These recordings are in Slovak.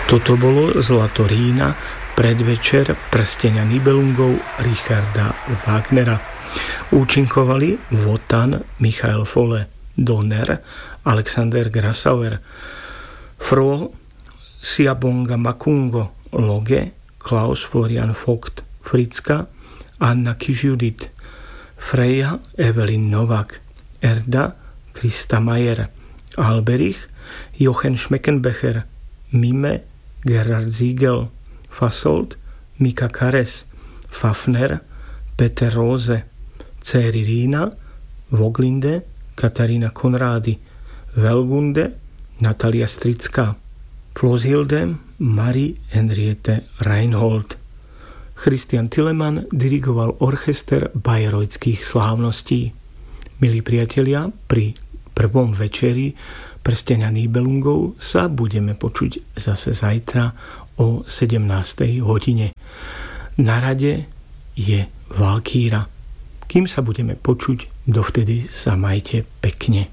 Toto bolo Zlato Rína, predvečer Prsteňa Nibelungov Richarda Wagnera. Účinkovali Wotan, Michael Folle, Donner, Alexander Grassauer, Fro, Siabonga Makungo, Loge, Klaus Florian Vogt, Fritzka, Anna Kiš-Judith, Freja, Evelyn Novak, Erda, Krista Mayer, Alberich, Jochen Schmeckenbecher, Mime, Gerhard Ziegel, Fasold, Mika Kares, Fafner, Peter Rose, Céry Rína, Voglinde, Katarína Konrády, Velgunde, Natalia Strická, Floshilde, Marie Henriette Reinhold. Christian Tillemann dirigoval orchester bayreuthských slávností. Milí priatelia, pri prvom večeri Prsteňa Nibelungov sa budeme počuť zase zajtra o 17. hodine. Na rade je Valkýra. Kým sa budeme počuť, dovtedy sa majte pekne.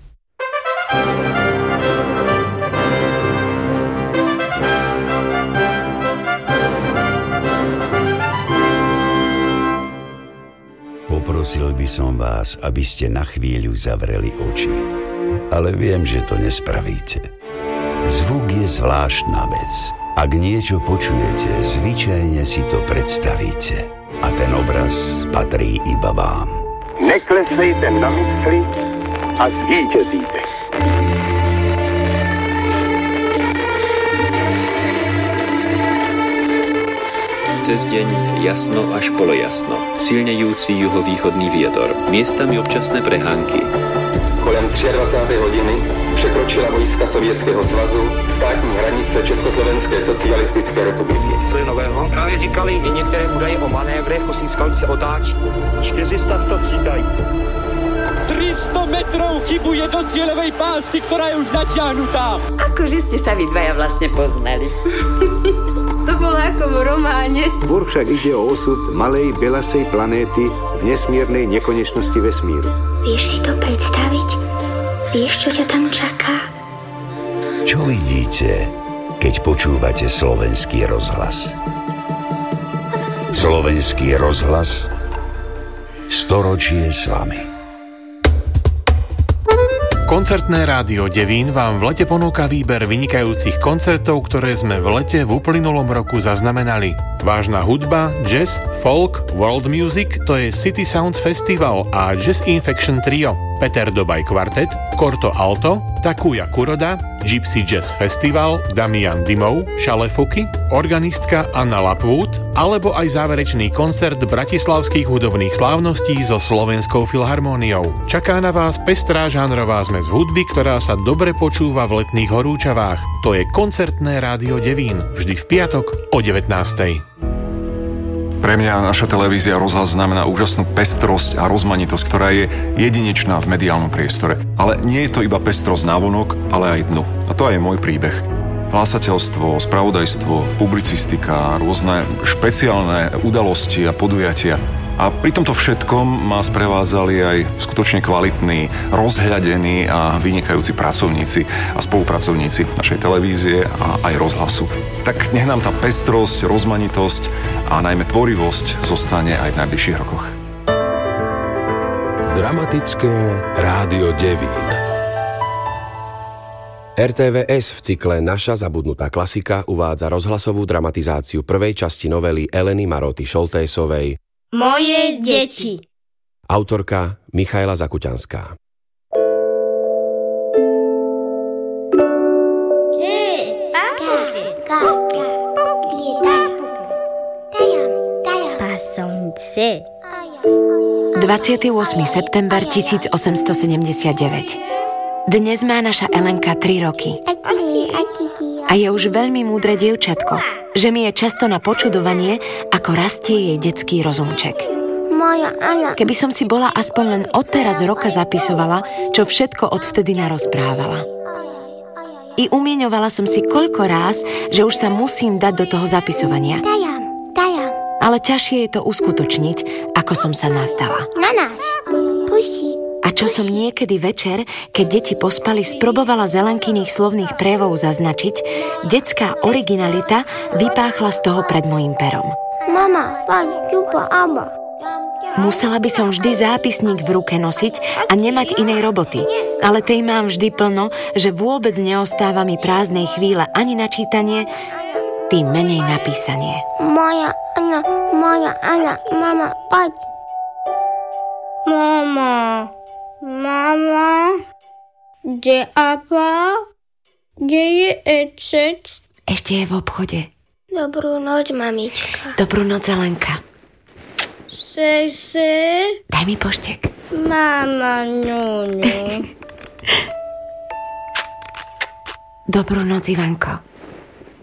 Poprosil by som vás, aby ste na chvíľu zavreli oči. Ale viem, že to nespravíte. Zvuk je zvláštna vec. Ak niečo počujete, zvyčajne si to predstavíte. A ten obraz patrí iba vám. Neklesejte na mysli a zvítězíte. Cez deň jasno až polojasno. Silnejúci juhovýchodný vietor. Miestami občasné prehánky. Kolem 23. hodiny překročila vojska Sovětského svazu státní hranice Československé socialistické republiky. Co je nového? Právě říkali i některé údaje o manévrech, kosmí skalce otáčí. 400 střídají. 300 metrov chybuje do cieľovej pásky, ktorá je už natiahnutá. Akože ste sa vy dvaja vlastne poznali. To bolo ako v románe. Tvor však ide o osud malej belasej planéty v nesmiernej nekonečnosti vesmíru. Vieš si to predstaviť? Vieš, čo ťa tam čaká? Čo vidíte, keď počúvate Slovenský rozhlas? Slovenský rozhlas, storočie s vami. Koncertné rádio Devín vám v lete ponúka výber vynikajúcich koncertov, ktoré sme v lete v uplynulom roku zaznamenali. Vážna hudba, jazz, folk, world music, to je City Sounds Festival a Jazz Infection Trio, Peter Dobaj Kvartet, Korto Alto, Takuya Kuroda, Gypsy Jazz Festival, Damian Dimov, Šalefuky, organistka Anna Lapwood, alebo aj záverečný koncert bratislavských hudobných slávností so Slovenskou filharmóniou. Čaká na vás pestrá žánrová zmes hudby, ktorá sa dobre počúva v letných horúčavách. To je koncertné rádio Devín, vždy v piatok o 19:00. Pre mňa naša televízia Rozhlas znamená úžasnú pestrosť a rozmanitosť, ktorá je jedinečná v mediálnom priestore. Ale nie je to iba pestrosť návonok, ale aj dnu. A to aj je môj príbeh. Hlásateľstvo, spravodajstvo, publicistika, rôzne špeciálne udalosti a podujatia. A pri tomto všetkom ma sprevádzali aj skutočne kvalitní, rozhľadení a vynikajúci pracovníci a spolupracovníci našej televízie a aj rozhlasu. Tak nech nám tá pestrosť, rozmanitosť a najmä tvorivosť zostane aj v najbližších rokoch. Dramatické rádio Devín. RTVS v cykle Naša zabudnutá klasika uvádza rozhlasovú dramatizáciu prvej časti novely Eleny Maroty Šoltésovej Moje deti. Autorka Michaela Zakuťanská. Pasonce. 28. september 1879. Dnes má naša Elenka 3 roky. A je už veľmi múdre dievčatko, že mi je často na počudovanie, ako rastie jej detský rozumček. Keby som si bola aspoň len odteraz roka zapisovala, čo všetko odvtedy narozprávala. I umieňovala som si koľko ráz, že už sa musím dať do toho zapisovania. Ale ťažšie je to uskutočniť, ako som sa nazdala. Na náš. Pusti. A čo som niekedy večer, keď deti pospali, sprobovala z Elenkyných slovných prejavov zaznačiť, detská originalita vypáchla z toho pred mojím perom. Mama, poď, čupa, aba. Musela by som vždy zápisník v ruke nosiť a nemať inej roboty. Ale tej mám vždy plno, že vôbec neostáva mi prázdnej chvíle ani na čítanie, tým menej na písanie. Moja Ana, mama, poď. Mama, kde apa? Kde je Ecec? Ešte je v obchode. Dobrú noc, mamička. Dobrú noc, Zelenka. Sese. Daj mi poštek. Mama, ňuňu. Dobrú noc, Ivanko.